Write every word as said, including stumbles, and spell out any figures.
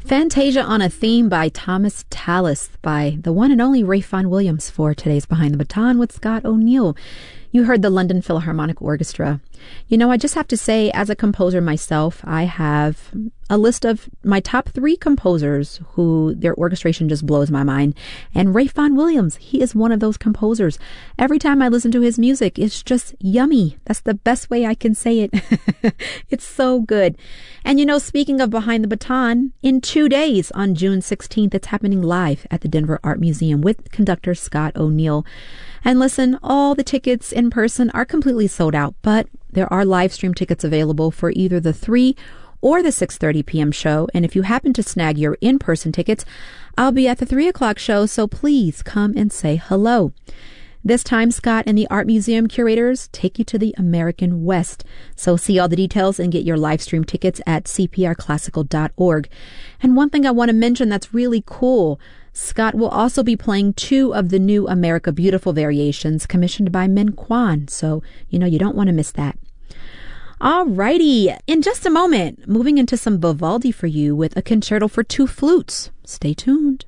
Fantasia on a Theme by Thomas Tallis by the one and only Ralph Vaughan Williams for today's Behind the Baton with Scott O'Neill. You heard the London Philharmonic Orchestra. You know, I just have to say, as a composer myself, I have a list of my top three composers who their orchestration just blows my mind. And Ralph Vaughan Williams, he is one of those composers. Every time I listen to his music, it's just yummy. That's the best way I can say it. It's so good. And you know, speaking of Behind the Baton, in two days on June sixteenth, it's happening live at the Denver Art Museum with conductor Scott O'Neill. And listen, all the tickets in person are completely sold out, but there are live stream tickets available for either the three or the six thirty p.m. show. And if you happen to snag your in-person tickets, I'll be at the three o'clock show, so please come and say hello. This time, Scott and the Art Museum curators take you to the American West. So see all the details and get your live stream tickets at c p r classical dot org. And one thing I want to mention that's really cool, Scott will also be playing two of the new America Beautiful variations commissioned by Min Kwan. So, you know, you don't want to miss that. Alrighty, in just a moment, moving into some Vivaldi for you with a concerto for two flutes. Stay tuned.